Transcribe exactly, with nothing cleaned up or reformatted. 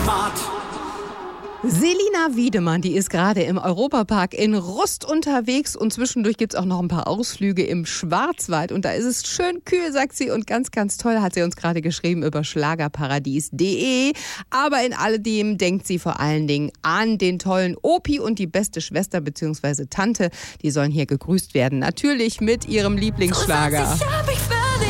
Smart. Selina Wiedemann, die ist gerade im Europapark in Rust unterwegs und zwischendurch gibt es auch noch ein paar Ausflüge im Schwarzwald und da ist es schön kühl, sagt sie, und ganz, ganz toll, hat sie uns gerade geschrieben über schlagerparadies punkt de. Aber in alledem denkt sie vor allen Dingen an den tollen Opi und die beste Schwester bzw. Tante, die sollen hier gegrüßt werden, natürlich mit ihrem Lieblingsschlager.